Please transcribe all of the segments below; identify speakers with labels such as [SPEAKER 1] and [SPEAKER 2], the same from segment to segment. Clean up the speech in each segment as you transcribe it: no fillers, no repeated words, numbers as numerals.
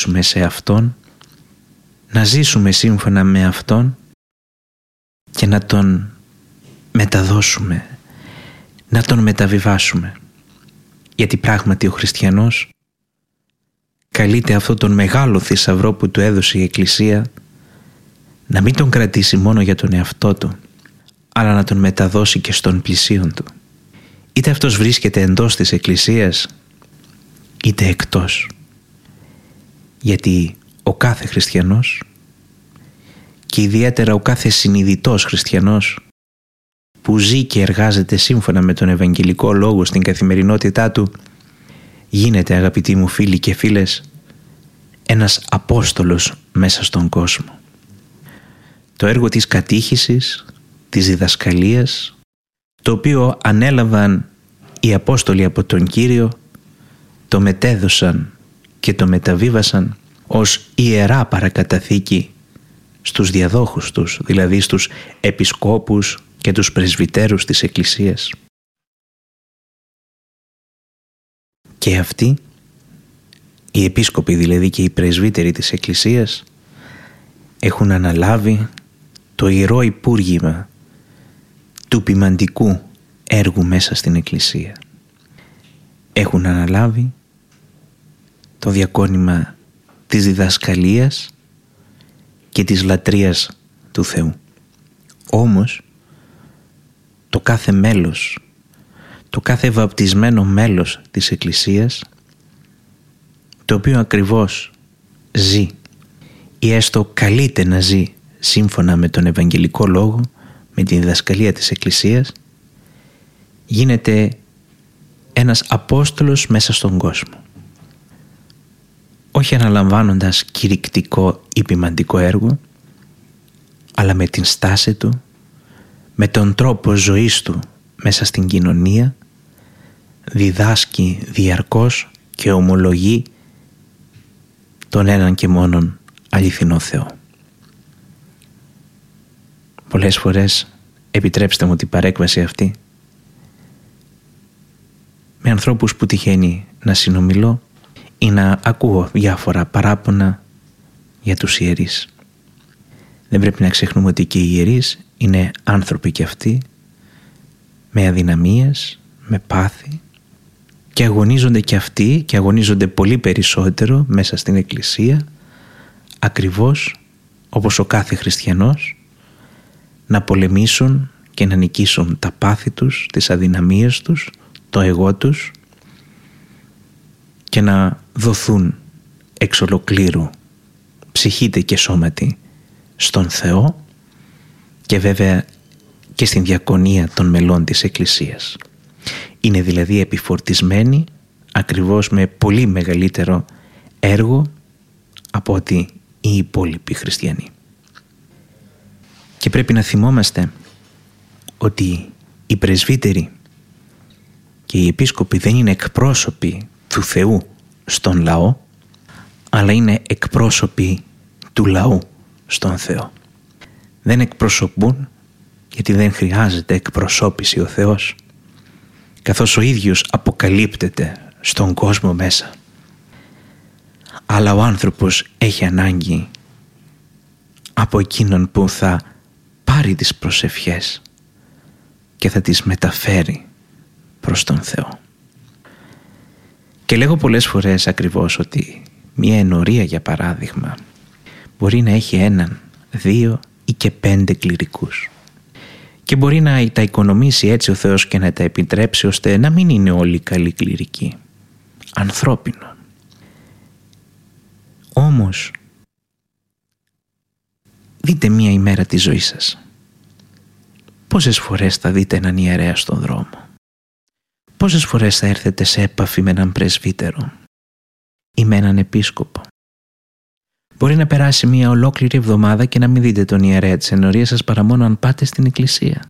[SPEAKER 1] σε Αυτόν, να ζήσουμε σύμφωνα με Αυτόν και να Τον μεταδώσουμε, να Τον μεταβιβάσουμε. Γιατί πράγματι ο χριστιανός καλείται αυτόν τον μεγάλο θησαυρό που του έδωσε η Εκκλησία να μην τον κρατήσει μόνο για τον εαυτό του, αλλά να τον μεταδώσει και στον πλησίον του. Είτε αυτός βρίσκεται εντός της Εκκλησίας, είτε εκτός. Γιατί ο κάθε χριστιανός, και ιδιαίτερα ο κάθε συνειδητός χριστιανός, που ζει και εργάζεται σύμφωνα με τον Ευαγγελικό Λόγο στην καθημερινότητά του, γίνεται, αγαπητοί μου φίλοι και φίλες, ένας Απόστολος μέσα στον κόσμο. Το έργο της κατήχησης, της διδασκαλίας, το οποίο ανέλαβαν οι Απόστολοι από τον Κύριο, το μετέδωσαν και το μεταβίβασαν ως ιερά παρακαταθήκη στους διαδόχους τους, δηλαδή στους επισκόπους και τους πρεσβυτέρους της Εκκλησίας. Και αυτοί, οι επίσκοποι δηλαδή και οι πρεσβύτεροι της Εκκλησίας, έχουν αναλάβει το ιερό υπούργημα του ποιμαντικού έργου μέσα στην Εκκλησία. Έχουν αναλάβει το διακόνημα της διδασκαλίας και της λατρείας του Θεού. Όμως, το κάθε μέλος, το κάθε βαπτισμένο μέλος της Εκκλησίας, το οποίο ακριβώς ζει ή έστω καλείται να ζει σύμφωνα με τον Ευαγγελικό Λόγο, με τη διδασκαλία της Εκκλησίας, γίνεται ένας Απόστολος μέσα στον κόσμο. Όχι αναλαμβάνοντας κηρυκτικό ή ποιμαντικό έργο, αλλά με την στάση του, με τον τρόπο ζωής του μέσα στην κοινωνία, διδάσκει διαρκώς και ομολογεί τον έναν και μόνον αληθινό Θεό. Πολλές φορές, επιτρέψτε μου την παρέκβαση αυτή, με ανθρώπους που τυχαίνει να συνομιλώ ή να ακούω διάφορα παράπονα για τους ιερείς. Δεν πρέπει να ξεχνούμε ότι και οι ιερείς είναι άνθρωποι και αυτοί, με αδυναμίες, με πάθη, και αγωνίζονται και αυτοί, και αγωνίζονται πολύ περισσότερο μέσα στην Εκκλησία, ακριβώς όπως ο κάθε χριστιανός, να πολεμήσουν και να νικήσουν τα πάθη τους, τις αδυναμίες τους, το εγώ τους, και να δοθούν εξ ολοκλήρου ψυχήτε και σώματι στον Θεό και βέβαια και στην διακονία των μελών της Εκκλησίας. Είναι δηλαδή επιφορτισμένοι ακριβώς με πολύ μεγαλύτερο έργο από ότι οι υπόλοιποι χριστιανοί. Και πρέπει να θυμόμαστε ότι οι πρεσβύτεροι και οι επίσκοποι δεν είναι εκπρόσωποι του Θεού στον λαό, αλλά είναι εκπρόσωποι του λαού στον Θεό. Δεν εκπροσωπούν, γιατί δεν χρειάζεται εκπροσώπηση ο Θεός, καθώς ο ίδιος αποκαλύπτεται στον κόσμο μέσα. Αλλά ο άνθρωπος έχει ανάγκη από εκείνον που θα πάρει τις προσευχές και θα τις μεταφέρει προς τον Θεό. Και λέγω πολλές φορές ακριβώς ότι μια ενορία, για παράδειγμα, μπορεί να έχει 1, 2 ή και 5 κληρικούς. Και μπορεί να τα οικονομήσει έτσι ο Θεός και να τα επιτρέψει ώστε να μην είναι όλοι καλοί κληρικοί. Ανθρώπινο. Όμως, δείτε μία ημέρα τη ζωή σας. Πόσες φορές θα δείτε έναν ιερέα στον δρόμο? Πόσες φορές θα έρθετε σε επαφή με έναν πρεσβύτερο ή με έναν επίσκοπο? Μπορεί να περάσει μία ολόκληρη εβδομάδα και να μην δείτε τον ιερέα της ενορίας σας παρά μόνο αν πάτε στην εκκλησία.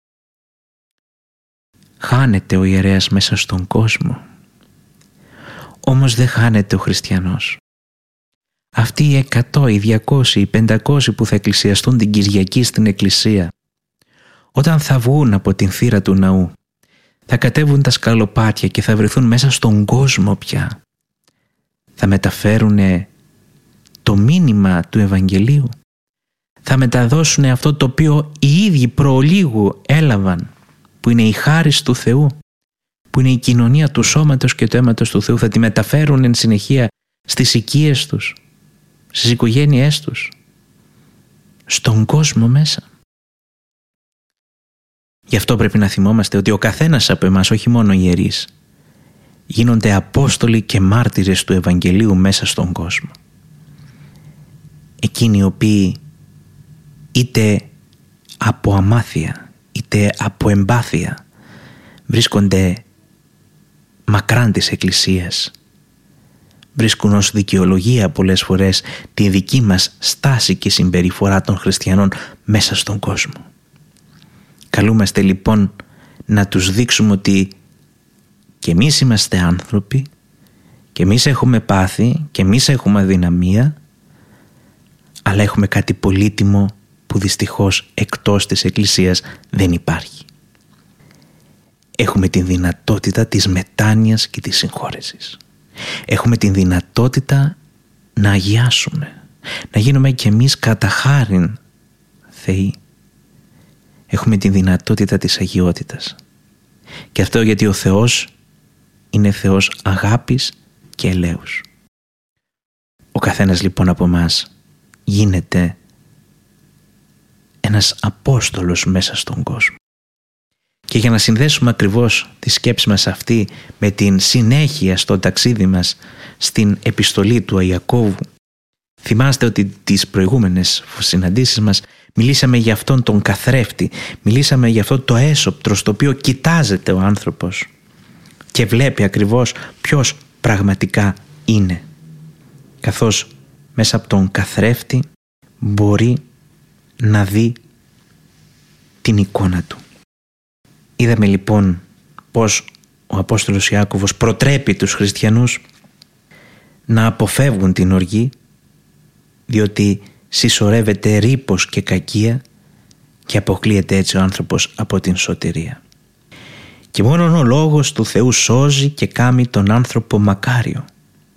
[SPEAKER 1] Χάνεται ο ιερέας μέσα στον κόσμο. Όμως δεν χάνεται ο χριστιανός. Αυτοί οι 100, οι 200, οι 500 που θα εκκλησιαστούν την Κυριακή στην εκκλησία, όταν θα βγουν από την θύρα του ναού, θα κατέβουν τα σκαλοπάτια και θα βρεθούν μέσα στον κόσμο πια. Θα μεταφέρουν νόημα του Ευαγγελίου. Θα μεταδώσουν αυτό το οποίο οι ίδιοι προολίγου έλαβαν, που είναι η χάρις του Θεού, που είναι η κοινωνία του σώματος και του αίματος του Θεού. Θα τη μεταφέρουν εν συνεχεία στις οικίες τους, στις οικογένειές τους, στον κόσμο μέσα. Γι' αυτό πρέπει να θυμόμαστε ότι ο καθένας από εμάς, όχι μόνο οι ιερείς, γίνονται απόστολοι και μάρτυρες του Ευαγγελίου μέσα στον κόσμο. Εκείνοι οι οποίοι είτε από αμάθεια είτε από εμπάθεια βρίσκονται μακράν της Εκκλησίας, βρίσκουν ως δικαιολογία πολλές φορές τη δική μας στάση και συμπεριφορά των χριστιανών μέσα στον κόσμο. Καλούμαστε λοιπόν να τους δείξουμε ότι και εμείς είμαστε άνθρωποι, και εμείς έχουμε πάθη, και εμείς έχουμε αδυναμία, αλλά έχουμε κάτι πολύτιμο που δυστυχώς εκτός της Εκκλησίας δεν υπάρχει. Έχουμε την δυνατότητα της μετάνοιας και της συγχώρεσης. Έχουμε την δυνατότητα να αγιάσουμε, να γίνουμε κι εμείς κατά χάριν Θεοί. Έχουμε την δυνατότητα της αγιότητας. Και αυτό γιατί ο Θεός είναι Θεός αγάπης και ελέους. Ο καθένας λοιπόν από εμάς γίνεται ένας Απόστολος μέσα στον κόσμο. Και για να συνδέσουμε ακριβώς τη σκέψη μας αυτή με την συνέχεια στο ταξίδι μας στην επιστολή του Ιακώβου, θυμάστε ότι τις προηγούμενες συναντήσεις μας μιλήσαμε για αυτόν τον καθρέφτη, μιλήσαμε για αυτό το έσωπτρο στο οποίο κοιτάζεται ο άνθρωπος και βλέπει ακριβώς ποιος πραγματικά είναι, καθώς μέσα από τον καθρέφτη μπορεί να δει την εικόνα του. Είδαμε λοιπόν πως ο Απόστολος Ιάκωβος προτρέπει τους χριστιανούς να αποφεύγουν την οργή, διότι συσσωρεύεται ρήπος και κακία και αποκλείεται έτσι ο άνθρωπος από την σωτηρία. Και μόνον ο λόγος του Θεού σώζει και κάνει τον άνθρωπο μακάριο.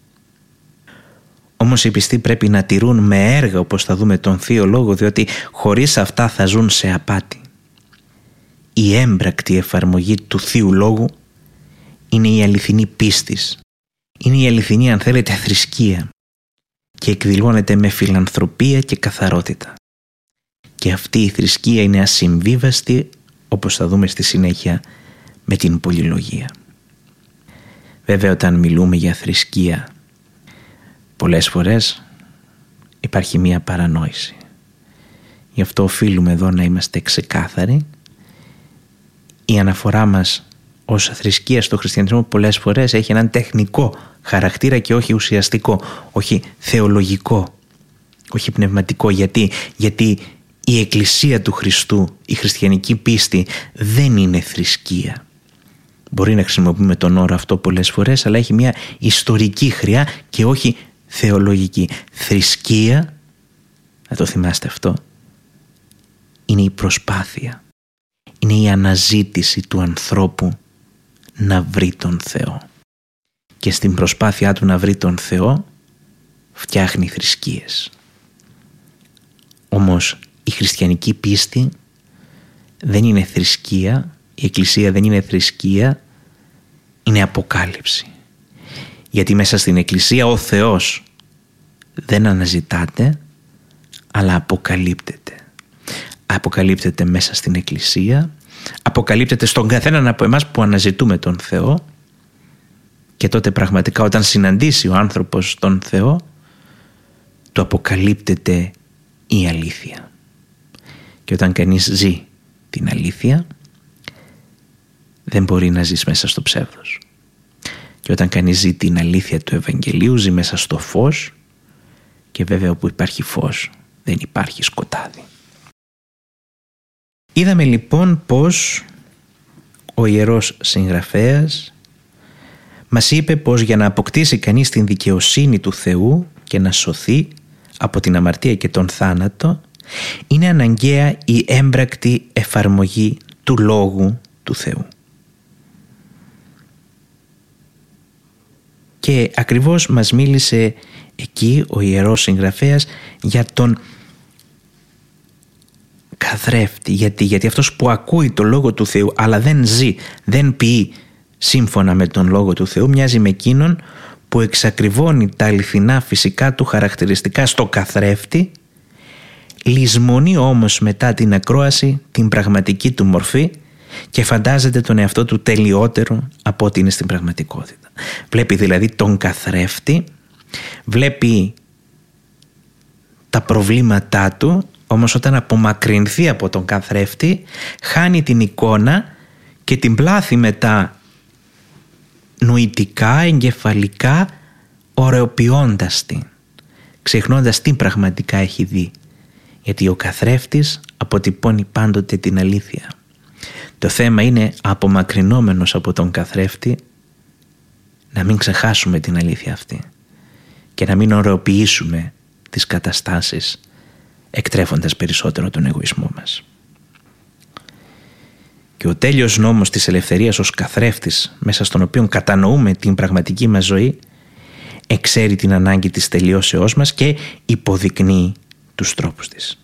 [SPEAKER 1] Όμως οι πιστοί πρέπει να τηρούν με έργα, όπως θα δούμε, τον Θείο Λόγο, διότι χωρίς αυτά θα ζουν σε απάτη. Η έμπρακτη εφαρμογή του Θείου Λόγου είναι η αληθινή πίστης. Είναι η αληθινή, αν θέλετε, θρησκεία και εκδηλώνεται με φιλανθρωπία και καθαρότητα. Και αυτή η θρησκεία είναι ασυμβίβαστη, όπως θα δούμε στη συνέχεια, με την πολυλογία. Βέβαια, όταν μιλούμε για θρησκεία, πολλές φορές υπάρχει μία παρανόηση. Γι' αυτό οφείλουμε εδώ να είμαστε ξεκάθαροι. Η αναφορά μας ως θρησκεία στο χριστιανισμό πολλές φορές έχει έναν τεχνικό χαρακτήρα και όχι ουσιαστικό, όχι θεολογικό, όχι πνευματικό. Γιατί η Εκκλησία του Χριστού, η χριστιανική πίστη δεν είναι θρησκεία. Μπορεί να χρησιμοποιούμε τον όρο αυτό πολλές φορές, αλλά έχει μια ιστορική χρειά και όχι θεολογική. Θρησκεία, να το θυμάστε αυτό, είναι η προσπάθεια. Είναι η αναζήτηση του ανθρώπου να βρει τον Θεό. Και στην προσπάθειά του να βρει τον Θεό φτιάχνει θρησκείες. Όμως η χριστιανική πίστη δεν είναι θρησκεία, η Εκκλησία δεν είναι θρησκεία, είναι αποκάλυψη. Γιατί μέσα στην Εκκλησία ο Θεός δεν αναζητάται, αλλά αποκαλύπτεται. Αποκαλύπτεται μέσα στην Εκκλησία, αποκαλύπτεται στον καθέναν από εμάς που αναζητούμε τον Θεό, και τότε πραγματικά όταν συναντήσει ο άνθρωπος τον Θεό, του αποκαλύπτεται η αλήθεια. Και όταν κανείς ζει την αλήθεια, δεν μπορεί να ζήσει μέσα στο ψεύδος. Και όταν κανείς ζει την αλήθεια του Ευαγγελίου, ζει μέσα στο φως, και βέβαια όπου υπάρχει φως δεν υπάρχει σκοτάδι. Είδαμε λοιπόν πως ο Ιερός Συγγραφέας μας είπε πως για να αποκτήσει κανείς την δικαιοσύνη του Θεού και να σωθεί από την αμαρτία και τον θάνατο, είναι αναγκαία η έμπρακτη εφαρμογή του Λόγου του Θεού. Και ακριβώς μας μίλησε εκεί ο ιερός συγγραφέας για τον καθρέφτη. Γιατί αυτός που ακούει το Λόγο του Θεού αλλά δεν ζει, δεν ποιεί σύμφωνα με τον Λόγο του Θεού, μοιάζει με εκείνον που εξακριβώνει τα αληθινά φυσικά του χαρακτηριστικά στο καθρέφτη, λησμονεί όμως μετά την ακρόαση την πραγματική του μορφή και φαντάζεται τον εαυτό του τελειότερο από ό,τι είναι στην πραγματικότητα. Βλέπει δηλαδή τον καθρέφτη, βλέπει τα προβλήματά του, όμως όταν απομακρυνθεί από τον καθρέφτη χάνει την εικόνα και την πλάθει μετά νοητικά, εγκεφαλικά, ωρεοποιώντας την, ξεχνώντας τι πραγματικά έχει δει. Γιατί ο καθρέφτης αποτυπώνει πάντοτε την αλήθεια. Το θέμα είναι, απομακρυνόμενος από τον καθρέφτη, να μην ξεχάσουμε την αλήθεια αυτή και να μην ωρεοποιήσουμε τις καταστάσεις εκτρέφοντας περισσότερο τον εγωισμό μας. Και ο τέλειος νόμος της ελευθερίας ως καθρέφτης μέσα στον οποίο κατανοούμε την πραγματική μας ζωή εξέρει την ανάγκη της τελειώσεώς μας και υποδεικνύει τους τρόπους της.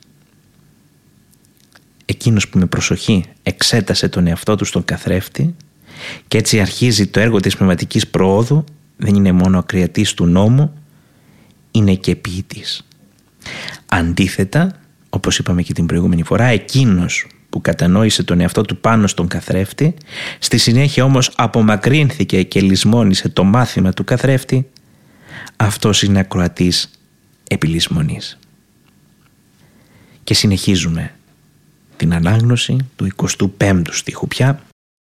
[SPEAKER 1] Εκείνος που με προσοχή εξέτασε τον εαυτό του στον καθρέφτη και έτσι αρχίζει το έργο της πνευματικής προόδου, δεν είναι μόνο ακριατής του νόμου, είναι και ποιητής. Αντίθετα, όπως είπαμε και την προηγούμενη φορά, εκείνος που κατανόησε τον εαυτό του πάνω στον καθρέφτη, στη συνέχεια όμως απομακρύνθηκε και λησμόνισε το μάθημα του καθρέφτη, αυτός είναι ακροατής επί λησμονής. Και συνεχίζουμε την ανάγνωση του 25ου στίχου πια,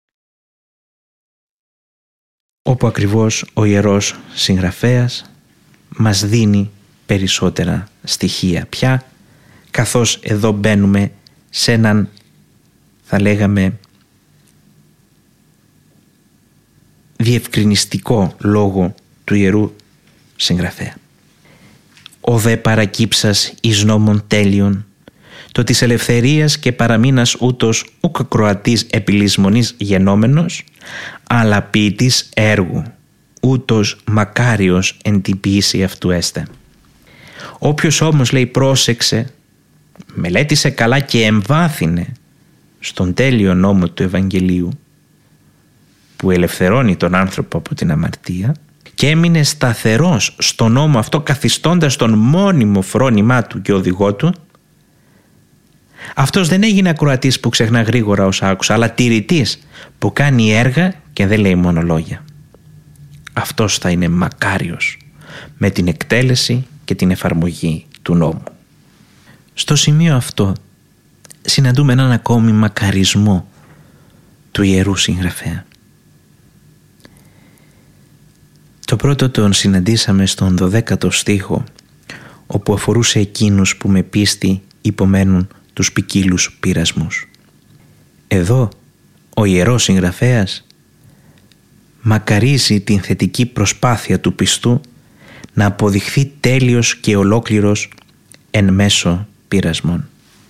[SPEAKER 1] όπου ακριβώς ο ιερός συγγραφέας μας δίνει περισσότερα στοιχεία πια, καθώς εδώ μπαίνουμε σε έναν, θα λέγαμε, διευκρινιστικό λόγο του ιερού συγγραφέα. «Ο δε παρακύψας εις νόμων τέλειων, το της ελευθερίας και παραμείνας ούτως ουκ ακροατής επί λησμονής γενόμενος, αλλά ποιητής έργου, ούτως μακάριος εν την ποιήση αυτού έστε». Όποιος όμως, λέει, πρόσεξε, μελέτησε καλά και εμβάθυνε στον τέλειο νόμο του Ευαγγελίου που ελευθερώνει τον άνθρωπο από την αμαρτία και έμεινε σταθερός στον νόμο αυτό, καθιστώντας τον μόνιμο φρόνημά του και οδηγό του, αυτός δεν έγινε ακροατής που ξεχνά γρήγορα όσα άκουσα, αλλά τηρητής που κάνει έργα και δεν λέει μόνο λόγια. Αυτός θα είναι μακάριος με την εκτέλεση και την εφαρμογή του νόμου. Στο σημείο αυτό συναντούμε έναν ακόμη μακαρισμό του ιερού συγγραφέα. Το πρώτο τον συναντήσαμε στον 12ο στίχο, όπου αφορούσε εκείνους που με πίστη υπομένουν τους ποικίλους πειρασμούς. Εδώ ο ιερός συγγραφέας μακαρίζει την θετική προσπάθεια του πιστού να αποδειχθεί τέλειος και ολόκληρος εν μέσω πειρασμών.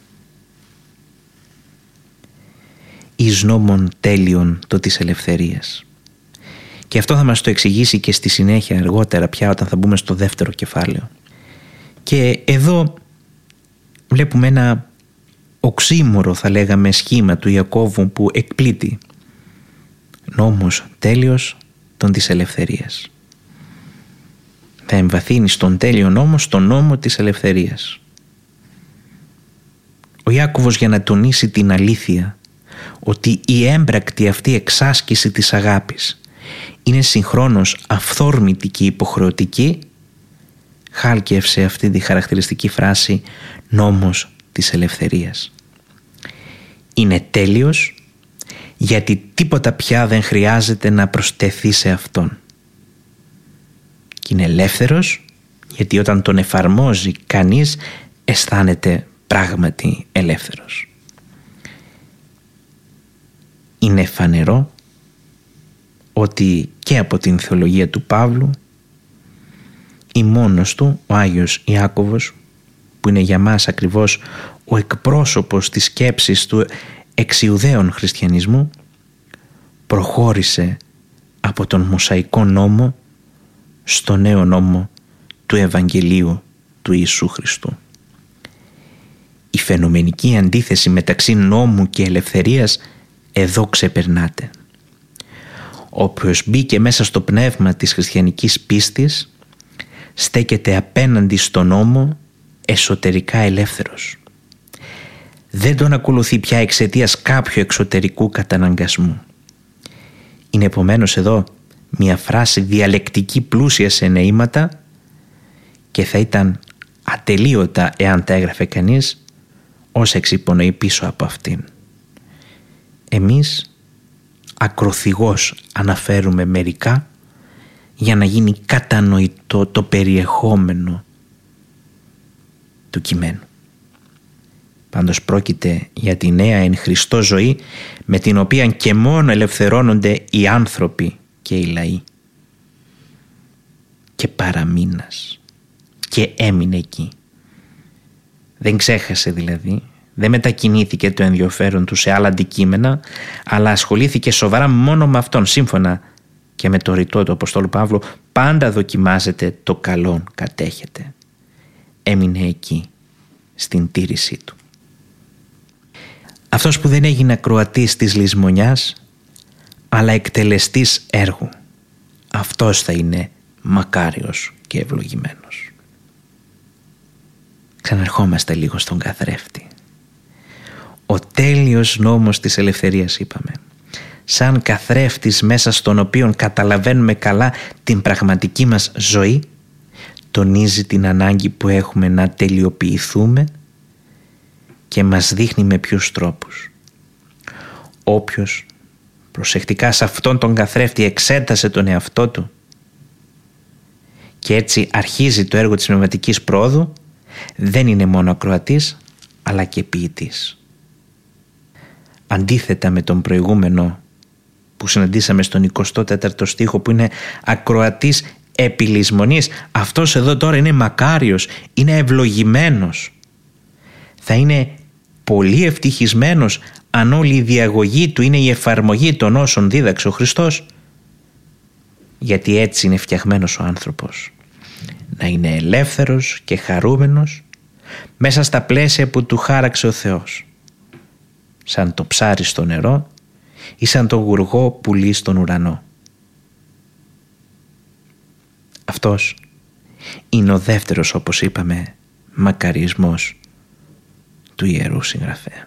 [SPEAKER 1] Εις νόμων τέλειων το της ελευθερίας. Και αυτό θα μας το εξηγήσει και στη συνέχεια αργότερα πια, όταν θα μπούμε στο δεύτερο κεφάλαιο. Και εδώ βλέπουμε ένα οξύμορο, θα λέγαμε, σχήμα του Ιακώβου που εκπλήττει. Νόμος τέλειος τον της ελευθερίας. Θα εμβαθύνει στον τέλειο νόμο, στον νόμο της ελευθερίας. Ο Ιάκωβος, για να τονίσει την αλήθεια ότι η έμπρακτη αυτή εξάσκηση της αγάπης είναι συγχρόνως αυθόρμητη και υποχρεωτική, χάλκευσε αυτή τη χαρακτηριστική φράση «νόμος της ελευθερίας». Είναι τέλειος γιατί τίποτα πια δεν χρειάζεται να προσθεθεί σε αυτόν. Και είναι ελεύθερος γιατί όταν τον εφαρμόζει κανείς αισθάνεται πράγματι ελεύθερος. Είναι φανερό ότι και από την θεολογία του Παύλου ημώνος του, ο Άγιος Ιάκωβος, που είναι για μας ακριβώς ο εκπρόσωπος της σκέψης του εξιουδαίων χριστιανισμού, προχώρησε από τον Μωσαϊκό νόμο στο νέο νόμο του Ευαγγελίου του Ιησού Χριστού. Η φαινομενική αντίθεση μεταξύ νόμου και ελευθερίας εδώ ξεπερνάται. Όποιος μπήκε μέσα στο πνεύμα της χριστιανικής πίστης στέκεται απέναντι στον νόμο εσωτερικά ελεύθερος. Δεν τον ακολουθεί πια εξαιτίας κάποιου εξωτερικού καταναγκασμού. Είναι επομένως εδώ μια φράση διαλεκτική πλούσια σε νοήματα και θα ήταν ατελείωτα εάν τα έγραφε κανείς όσα εξυπονοεί πίσω από αυτήν. Εμείς ακροθυγώς αναφέρουμε μερικά για να γίνει κατανοητό το περιεχόμενο του κειμένου. Πάντως πρόκειται για τη νέα εν Χριστώ ζωή με την οποία και μόνο ελευθερώνονται οι άνθρωποι και οι λαοί. Και παραμείνας και έμεινε εκεί. Δεν ξέχασε δηλαδή, δεν μετακινήθηκε το ενδιαφέρον του σε άλλα αντικείμενα, αλλά ασχολήθηκε σοβαρά μόνο με αυτόν. Σύμφωνα και με το ρητό του Αποστόλου Παύλου, πάντα δοκιμάζεται το καλόν κατέχετε. Έμεινε εκεί, στην τήρησή του. Αυτός που δεν έγινε ακροατής της λησμονιάς, αλλά εκτελεστής έργου, αυτός θα είναι μακάριος και ευλογημένος. Ξαναρχόμαστε λίγο στον καθρέφτη. Ο τέλειος νόμος της ελευθερίας, είπαμε, σαν καθρέφτης μέσα στον οποίον καταλαβαίνουμε καλά την πραγματική μας ζωή, τονίζει την ανάγκη που έχουμε να τελειοποιηθούμε και μας δείχνει με ποιους τρόπους. Όποιος προσεκτικά σε αυτόν τον καθρέφτη εξέτασε τον εαυτό του και έτσι αρχίζει το έργο της πνευματικής πρόοδου, δεν είναι μόνο ακροατής αλλά και ποιητής. Αντίθετα με τον προηγούμενο που συναντήσαμε στον 24ο στίχο, που είναι ακροατής επί λησμονής, αυτός εδώ τώρα είναι μακάριος, είναι ευλογημένος. Θα είναι πολύ ευτυχισμένος αν όλη η διαγωγή του είναι η εφαρμογή των όσων δίδαξε ο Χριστός, γιατί έτσι είναι φτιαγμένος ο άνθρωπος, να είναι ελεύθερος και χαρούμενος μέσα στα πλαίσια που του χάραξε ο Θεός, σαν το ψάρι στο νερό ή σαν το γουργό πουλί στον ουρανό. Αυτός είναι ο δεύτερος, όπως είπαμε, μακαρισμός του Ιερού Συγγραφέα.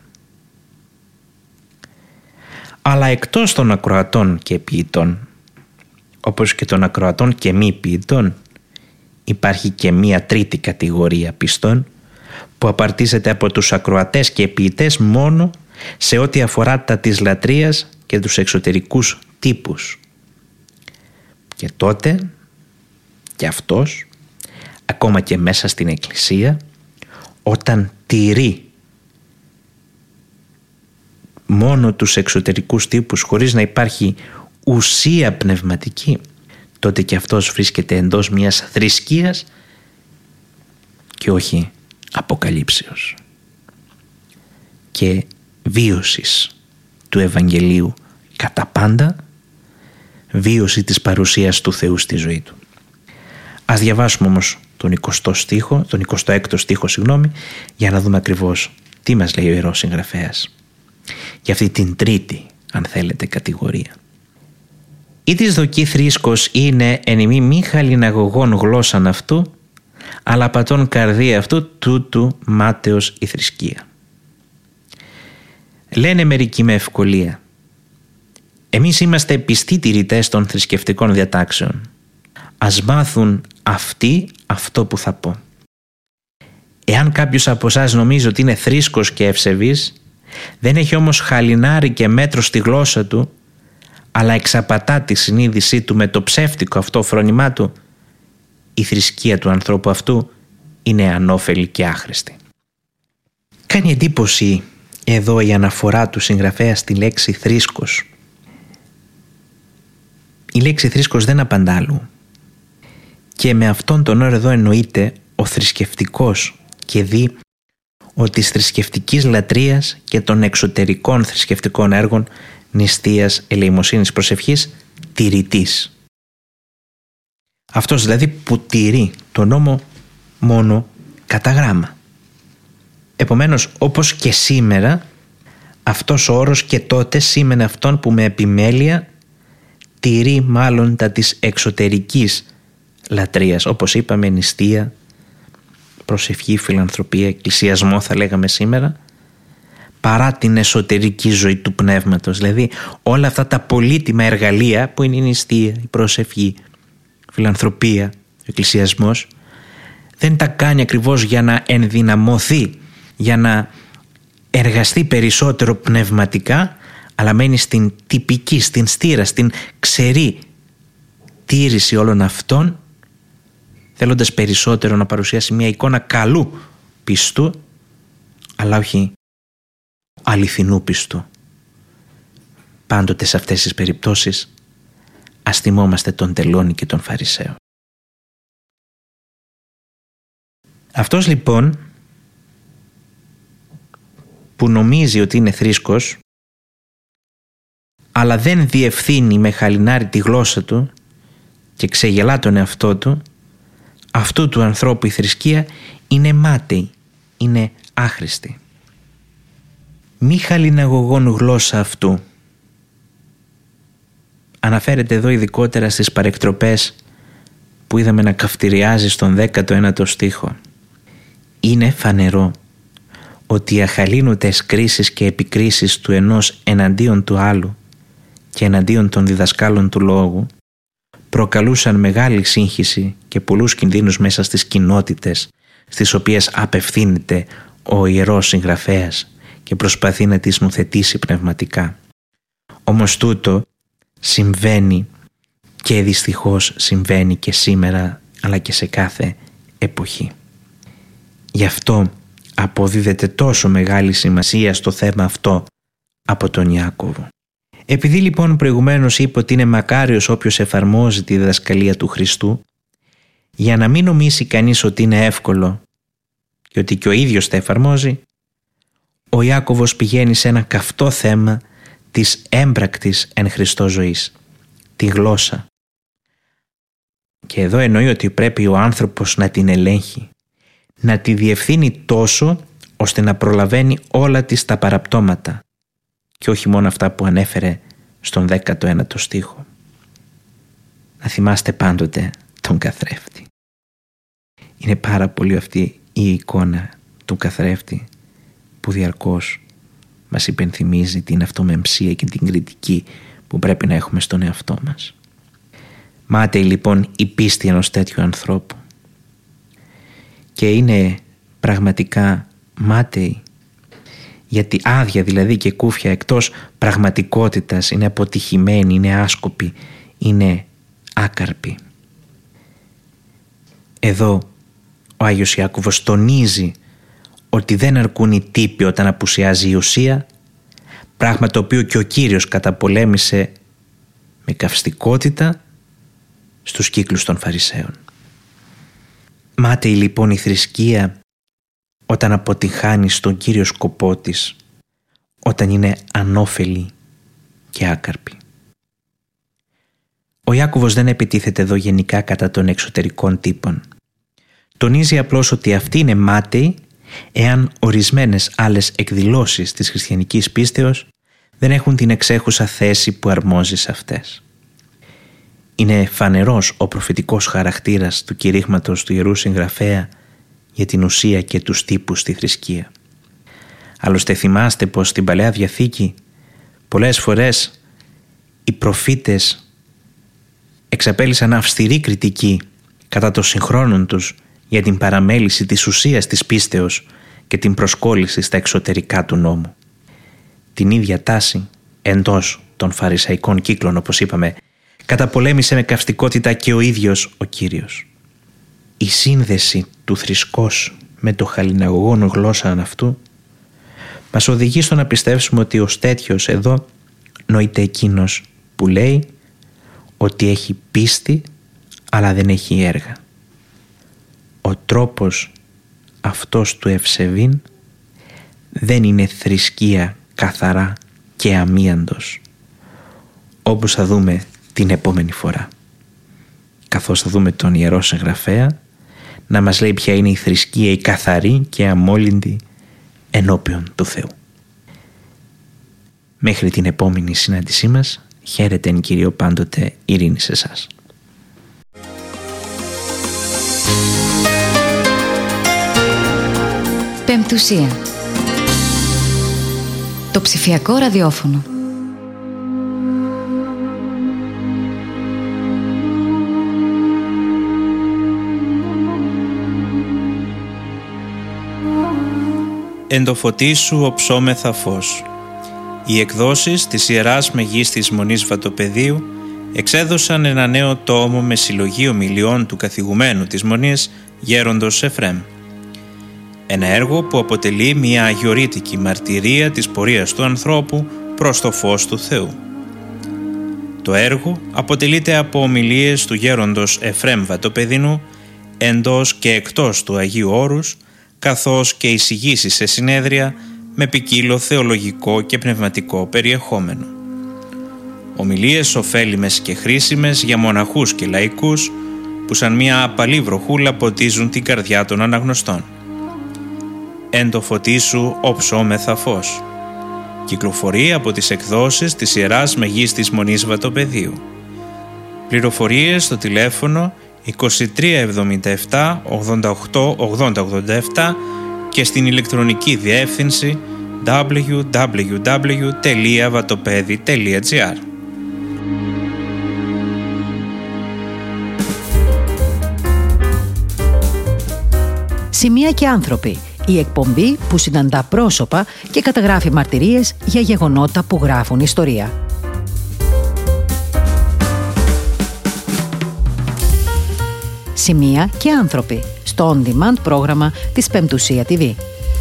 [SPEAKER 1] Αλλά εκτός των ακροατών και ποιητών, όπως και των ακροατών και μη ποιητών, υπάρχει και μία τρίτη κατηγορία πιστών που απαρτίζεται από τους ακροατές και ποιητές μόνο σε ό,τι αφορά τα της λατρείας και τους εξωτερικούς τύπους. Και τότε και αυτός, ακόμα και μέσα στην Εκκλησία, όταν τηρεί μόνο τους εξωτερικούς τύπους χωρίς να υπάρχει ουσία πνευματική, τότε και αυτός βρίσκεται εντός μιας θρησκείας και όχι αποκαλύψεως και βίωσης του Ευαγγελίου κατά πάντα, βίωση της παρουσίας του Θεού στη ζωή του. Ας διαβάσουμε όμως τον 26ο στίχο, για να δούμε ακριβώς τι μας λέει ο Ιερός Συγγραφέας για αυτή την τρίτη, αν θέλετε, κατηγορία. «Ή της δοκή θρήσκος είναι εν ημί μη χαλιναγωγών γλώσσαν αυτού, αλλά πατών καρδία αυτού, τούτου μάταιος η θρησκεία». Λένε μερικοί με ευκολία, εμείς είμαστε πιστοί τηρητές των θρησκευτικών διατάξεων. Ας μάθουν αυτοί αυτό που θα πω. Εάν κάποιος από εσάς νομίζει ότι είναι θρήσκος και ευσεβής, δεν έχει όμως χαλινάρι και μέτρο στη γλώσσα του, αλλά εξαπατά τη συνείδησή του με το ψεύτικο αυτό φρόνημά του, η θρησκεία του ανθρώπου αυτού είναι ανώφελη και άχρηστη. Κάνει εντύπωση εδώ η αναφορά του συγγραφέα στη λέξη θρήσκος. Η λέξη θρήσκος δεν απαντά αλλού. Και με αυτόν τον όρο εδώ εννοείται ο θρησκευτικός, και δει ότι της θρησκευτικής λατρείας και των εξωτερικών θρησκευτικών έργων νηστείας, ελεημοσύνης, προσευχής, τηρητής. Αυτός δηλαδή που τηρεί τον νόμο μόνο κατά γράμμα. Επομένως, όπως και σήμερα, αυτός ο όρος και τότε σήμαινε αυτόν που με επιμέλεια τηρεί μάλλον τα της εξωτερικής λατρείας, όπως είπαμε, νηστεία, προσευχή, φιλανθρωπία, εκκλησιασμό θα λέγαμε σήμερα, παρά την εσωτερική ζωή του πνεύματος. Δηλαδή όλα αυτά τα πολύτιμα εργαλεία που είναι η νηστεία, η προσευχή, η φιλανθρωπία, ο εκκλησιασμός, δεν τα κάνει ακριβώς για να ενδυναμωθεί, για να εργαστεί περισσότερο πνευματικά, αλλά μένει στην τυπική, στην στήρα, στην ξερή τήρηση όλων αυτών, θέλοντας περισσότερο να παρουσιάσει μια εικόνα καλού πιστού, αλλά όχι αληθινού πιστού. Πάντοτε σε αυτές τις περιπτώσεις ας θυμόμαστε τον τελώνη και τον Φαρισαίο. Αυτός λοιπόν που νομίζει ότι είναι θρήσκος, αλλά δεν διευθύνει με χαλινάρι τη γλώσσα του και ξεγελά τον εαυτό του, αυτού του ανθρώπου η θρησκεία είναι μάταιη, είναι άχρηστη. Μη χαλιναγωγών γλώσσα αυτού. Αναφέρεται εδώ ειδικότερα στις παρεκτροπές που είδαμε να καυτηριάζει στον 19ο στίχο. Είναι φανερό ότι οι αχαλήνωτες κρίσεις και επικρίσεις του ενός εναντίον του άλλου και εναντίον των διδασκάλων του λόγου προκαλούσαν μεγάλη σύγχυση και πολλούς κινδύνους μέσα στις κοινότητες στις οποίες απευθύνεται ο ιερός συγγραφέας και προσπαθεί να τις νουθετήσει πνευματικά. Όμως τούτο συμβαίνει και δυστυχώς συμβαίνει και σήμερα, αλλά και σε κάθε εποχή. Γι' αυτό αποδίδεται τόσο μεγάλη σημασία στο θέμα αυτό από τον Ιάκωβο. Επειδή λοιπόν προηγουμένως είπε ότι είναι μακάριος όποιος εφαρμόζει τη διδασκαλία του Χριστού, για να μην νομίσει κανείς ότι είναι εύκολο και ότι και ο ίδιος τα εφαρμόζει, ο Ιάκωβος πηγαίνει σε ένα καυτό θέμα της έμπρακτης εν Χριστώ ζωής, τη γλώσσα. Και εδώ εννοεί ότι πρέπει ο άνθρωπος να την ελέγχει, να τη διευθύνει τόσο ώστε να προλαβαίνει όλα της τα παραπτώματα και όχι μόνο αυτά που ανέφερε στον 19ο στίχο. Να θυμάστε πάντοτε τον καθρέφτη. Είναι πάρα πολύ αυτή η εικόνα του καθρέφτη που διαρκώς μας υπενθυμίζει την αυτομεμψία και την κριτική που πρέπει να έχουμε στον εαυτό μας. Μάταιη λοιπόν η πίστη ενός τέτοιου ανθρώπου. Και είναι πραγματικά μάταιη, γιατί άδεια δηλαδή και κούφια εκτός πραγματικότητας, είναι αποτυχημένη, είναι άσκοπη, είναι άκαρπη. Εδώ ο Άγιος Ιάκωβος τονίζει ότι δεν αρκούν οι τύποι όταν απουσιάζει η ουσία, πράγμα το οποίο και ο Κύριος καταπολέμησε με καυστικότητα στους κύκλους των Φαρισαίων. Μάταιη λοιπόν η θρησκεία όταν αποτυχάνει στον κύριο σκοπό της, όταν είναι ανώφελη και άκαρπη. Ο Ιάκωβος δεν επιτίθεται εδώ γενικά κατά των εξωτερικών τύπων. Τονίζει απλώς ότι αυτή είναι μάταιη εάν ορισμένες άλλες εκδηλώσεις της χριστιανικής πίστεως δεν έχουν την εξέχουσα θέση που αρμόζει σε αυτές. Είναι φανερός ο προφητικός χαρακτήρας του κηρύγματος του Ιερού Συγγραφέα για την ουσία και τους τύπους στη θρησκεία. Άλλωστε θυμάστε πως στην Παλαιά Διαθήκη πολλές φορές οι προφήτες εξαπέλυσαν αυστηρή κριτική κατά των συγχρόνων τους για την παραμέληση της ουσίας της πίστεως και την προσκόλληση στα εξωτερικά του νόμου. Την ίδια τάση εντός των φαρισαϊκών κύκλων, όπως είπαμε, καταπολέμησε με καυστικότητα και ο ίδιος ο Κύριος. Η σύνδεση του θρησκός με το χαλιναγωγόνο γλώσσα αυτού μας οδηγεί στο να πιστεύσουμε ότι ως τέτοιος εδώ νοείται εκείνος που λέει ότι έχει πίστη αλλά δεν έχει έργα. Ο τρόπος αυτός του ευσεβήν δεν είναι θρησκεία καθαρά και αμίαντος, όπως θα δούμε την επόμενη φορά. καθώς θα δούμε τον Ιερό Συγγραφέα να μας λέει ποια είναι η θρησκεία η καθαρή και αμόλυντη ενώπιον του Θεού. Μέχρι την επόμενη συνάντησή μας, χαίρετε εν Κυρίω πάντοτε, ειρήνη σε εσάς.
[SPEAKER 2] Πεμπτουσία. Το ψηφιακό ραδιόφωνο.
[SPEAKER 1] Εν το φωτί σου οψόμεθα φως. Οι εκδόσεις της Ιεράς Μεγίστης Μονής Βατοπεδίου εξέδωσαν ένα νέο τόμο με συλλογή ομιλιών του καθηγουμένου της Μονής Γέροντος Εφρέμ. Ένα έργο που αποτελεί μια αγιορείτικη μαρτυρία της πορείας του ανθρώπου προς το φως του Θεού. Το έργο αποτελείται από ομιλίες του Γέροντος Εφρέμ Βατοπεδινού εντός και εκτός του Αγίου Όρους, καθώς και εισηγήσεις σε συνέδρια με ποικίλο θεολογικό και πνευματικό περιεχόμενο. Ομιλίες ωφέλιμες και χρήσιμες για μοναχούς και λαϊκούς που σαν μια απαλή βροχούλα ποτίζουν την καρδιά των αναγνωστών. Εν το φωτί σου οψόμεθα φως. Κυκλοφορεί από τις εκδόσεις της Ιεράς Μεγίστης Μονής Βατοπεδίου. Πληροφορίες στο τηλέφωνο 2377 88 8087 και στην ηλεκτρονική διεύθυνση www.vatopedi.gr.
[SPEAKER 3] Σημεία και άνθρωποι. Η εκπομπή που συναντά πρόσωπα και καταγράφει μαρτυρίες για γεγονότα που γράφουν ιστορία. Σημεία και άνθρωποι στο on-demand πρόγραμμα της Πεμπτουσία TV.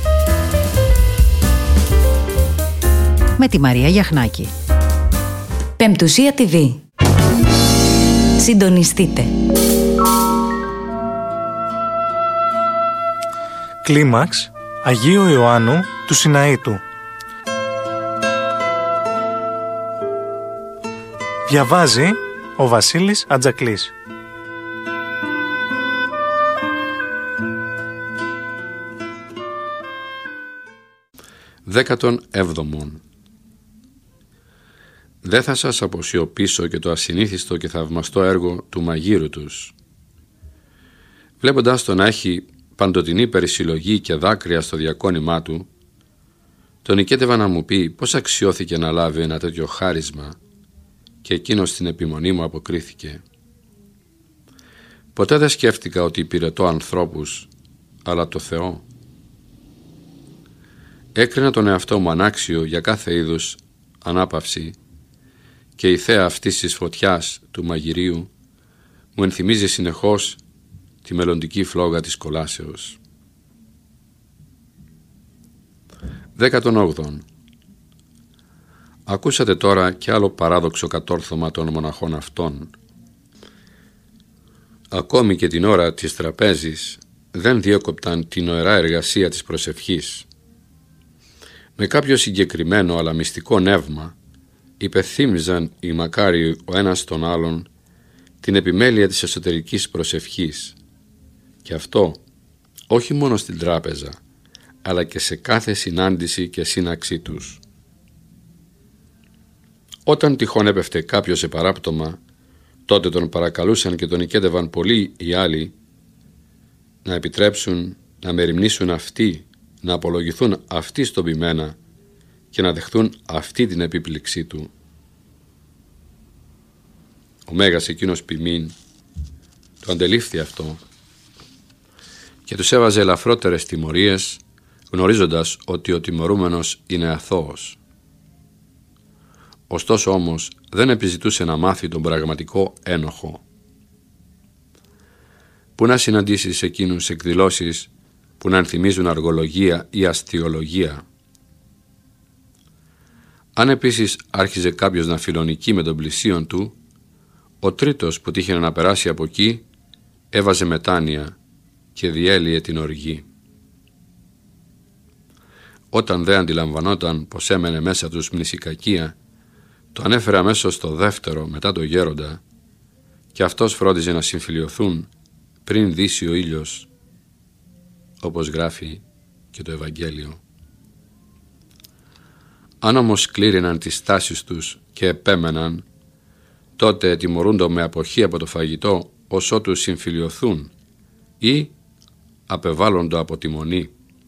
[SPEAKER 3] Με τη Μαρία Γιαχνάκη.
[SPEAKER 2] Πεμπτουσία TV. Συντονιστείτε.
[SPEAKER 4] Κλίμαξ Αγίου Ιωάννου του Σιναήτου. Διαβάζει ο Βασίλης Ατζακλής.
[SPEAKER 5] Δέκατον έβδομον. Δεν θα σας αποσιωπήσω και το ασυνήθιστο και θαυμαστό έργο του μαγείρου τους. Βλέποντας τον να έχει παντοτινή περισυλλογή και δάκρυα στο διακόνημά του, τον νικέτευα να μου πει πώς αξιώθηκε να λάβει ένα τέτοιο χάρισμα, και εκείνος στην επιμονή μου αποκρίθηκε. Ποτέ δεν σκέφτηκα ότι υπηρετώ ανθρώπους, αλλά το Θεό. Έκρινα τον εαυτό μου ανάξιο για κάθε είδους ανάπαυση και η θέα αυτής της φωτιάς του μαγειρίου μου ενθυμίζει συνεχώς τη μελλοντική φλόγα της κολάσεως. 18. Ακούσατε τώρα κι άλλο παράδοξο κατόρθωμα των μοναχών αυτών. Ακόμη και την ώρα της τραπέζης δεν διέκοπταν την νοερά εργασία της προσευχής. Με κάποιο συγκεκριμένο αλλά μυστικό νεύμα υπεθύμιζαν οι μακάριοι ο ένας τον άλλον την επιμέλεια της εσωτερικής προσευχής, και αυτό όχι μόνο στην τράπεζα αλλά και σε κάθε συνάντηση και σύναξή τους. Όταν τυχόν έπεφτε κάποιος σε παράπτωμα, τότε τον παρακαλούσαν και τον νικέτευαν πολλοί οι άλλοι να επιτρέψουν να μεριμνήσουν αυτοί, να απολογηθούν αυτοί στον ποιμένα και να δεχθούν αυτή την επίπληξή του. Ο Μέγας εκείνος ποιμήν το αντελήφθη αυτό και τους έβαζε ελαφρότερες τιμωρίες, γνωρίζοντας ότι ο τιμωρούμενος είναι αθώος. Ωστόσο όμως δεν επιζητούσε να μάθει τον πραγματικό ένοχο. Πού να συναντήσεις εκείνους εκδηλώσεις που να ενθυμίζουν αργολογία ή αστιολογία. Αν επίσης άρχιζε κάποιος να φιλονικεί με τον πλησίον του, ο τρίτος που τύχαινε να περάσει από εκεί έβαζε μετάνοια και διέλυε την οργή. Όταν δεν αντιλαμβανόταν πως έμενε μέσα τους μνησικακία, το ανέφερε αμέσως στο δεύτερο μετά το γέροντα και αυτός φρόντιζε να συμφιλιωθούν πριν δύσει ο ήλιος, όπως γράφει και το Ευαγγέλιο. Αν όμως κλήριναν τις στάσεις τους και επέμεναν, τότε τιμωρούντο με αποχή από το φαγητό ως ότου συμφιλιωθούν ή απεβάλλοντο από τη μονή.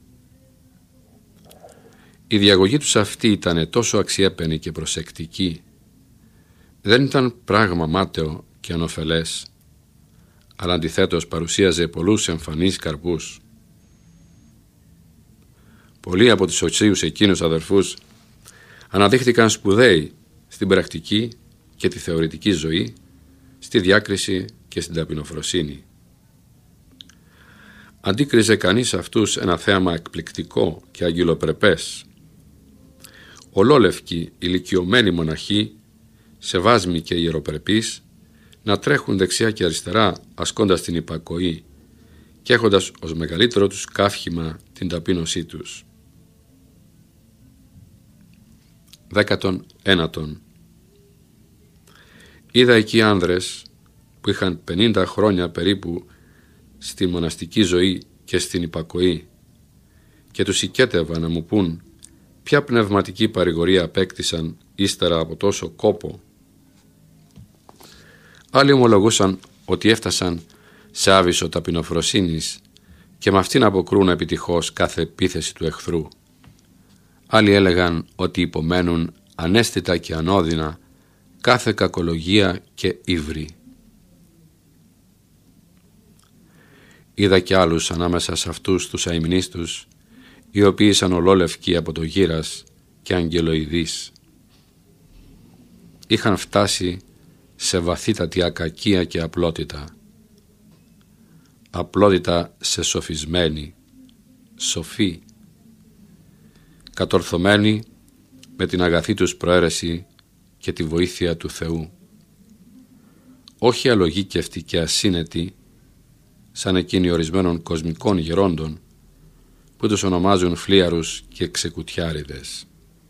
[SPEAKER 5] Η διαγωγή τους αυτή ήταν τόσο αξιέπαινη και προσεκτική. Δεν ήταν πράγμα μάταιο και ανωφελές, αλλά αντιθέτως παρουσίαζε πολλούς εμφανείς καρπούς. Πολλοί από τους οξύους εκείνους αδερφούς αναδείχθηκαν σπουδαίοι στην πρακτική και τη θεωρητική ζωή, στη διάκριση και στην ταπεινοφροσύνη. Αντίκριζε κανείς αυτούς ένα θέαμα εκπληκτικό και αγγυλοπρεπές. Ολόλευκοι ηλικιωμένοι μοναχοί, σεβάσμοι και ιεροπρεπείς, να τρέχουν δεξιά και αριστερά ασκώντας την υπακοή και έχοντας ως μεγαλύτερο τους καύχημα την ταπείνωσή τους. 19. Είδα εκεί άνδρες που είχαν 50 χρόνια περίπου στη μοναστική ζωή και στην υπακοή και τους οικέτευα να μου πούν ποια πνευματική παρηγορία απέκτησαν ύστερα από τόσο κόπο. Άλλοι ομολογούσαν ότι έφτασαν σε άβυσσο ταπεινοφροσύνης και με αυτήν αποκρούν επιτυχώς κάθε επίθεση του εχθρού. Άλλοι έλεγαν ότι υπομένουν ανέστητα και ανώδυνα κάθε κακολογία και ύβρι. Είδα κι άλλους ανάμεσα σε αυτούς τους αημνίστους, οι οποίοι ήσαν ολόλευκοι από το γύρας και αγγελοειδείς. Είχαν φτάσει σε βαθύτατη ακακία και απλότητα. Απλότητα σε σοφισμένη, σοφή, κατορθωμένη με την αγαθή τους προαίρεση και τη βοήθεια του Θεού. Όχι αλογίκευτοι και ασύνετοι, σαν εκείνοι ορισμένων κοσμικών γερόντων, που τους ονομάζουν φλίαρους και ξεκουτιάριδες.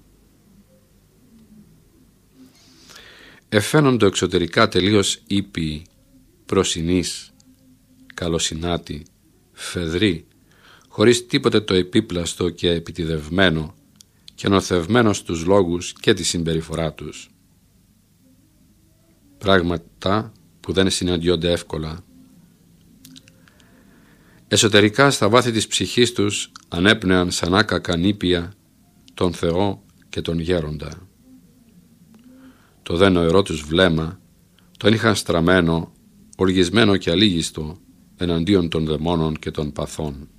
[SPEAKER 5] Εφαίνονται εξωτερικά τελείως ήπιοι, προσινείς, καλοσυνάτοι, φεδροί, χωρίς τίποτε το επίπλαστο και επιτιδευμένο και νοθευμένο στους λόγους και τη συμπεριφορά τους. Πράγματα που δεν συναντιόνται εύκολα. Εσωτερικά στα βάθη της ψυχής τους ανέπνεαν σαν άκακα νήπια τον Θεό και τον Γέροντα. Το δε νοερό τους βλέμμα τον είχαν στραμμένο, οργισμένο και αλήγιστο εναντίον των δαιμόνων και των παθών.